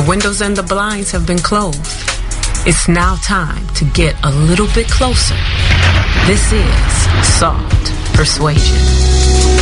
windows and the blinds have been closed. It's now time to get a little bit closer. This is Soft Persuasion.